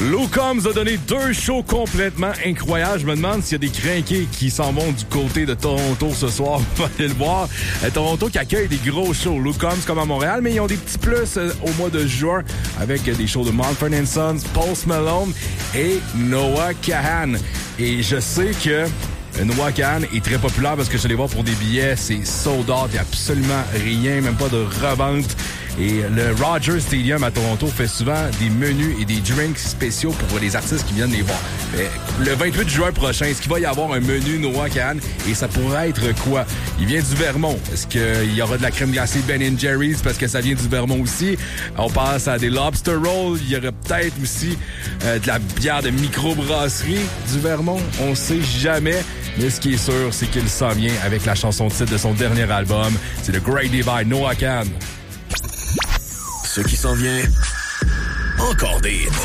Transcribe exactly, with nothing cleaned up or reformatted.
Lou Combs a donné deux shows complètement incroyables. Je me demande s'il y a des crinqués qui s'en vont du côté de Toronto ce soir. On va aller le voir. Euh, Toronto qui accueille des gros shows. Lou Combs comme à Montréal, mais ils ont des petits plus euh, au mois de juin avec euh, des shows de Mumford and Sons, Post Malone et Noah Kahan. Et je sais que Noah Kahan est très populaire parce que je l'ai voir pour des billets. C'est sold out. Il n'y a absolument rien, même pas de revente. Et le Rogers Stadium à Toronto fait souvent des menus et des drinks spéciaux pour les artistes qui viennent les voir. Mais le vingt-huit juin prochain, est-ce qu'il va y avoir un menu Noah Kahan? Et ça pourrait être quoi? Il vient du Vermont. Est-ce qu'il y aura de la crème glacée Ben and Jerry's parce que ça vient du Vermont aussi? On passe à des lobster rolls. Il y aurait peut-être aussi euh, de la bière de microbrasserie du Vermont. On sait jamais. Mais ce qui est sûr, c'est qu'il s'en vient avec la chanson titre de son dernier album. C'est The Great Divide, Noah Kahan. Ce qui s'en vient, encore des hits.